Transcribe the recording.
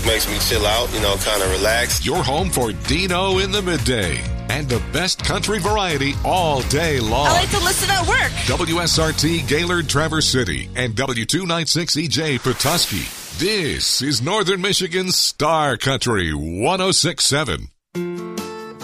makes me chill out, kind of relax. Your home for Dino in the midday and the best country variety all day long. I like to listen at work. WSRT Gaylord Traverse City and W296EJ Petoskey. This is Northern Michigan's Star Country 106.7.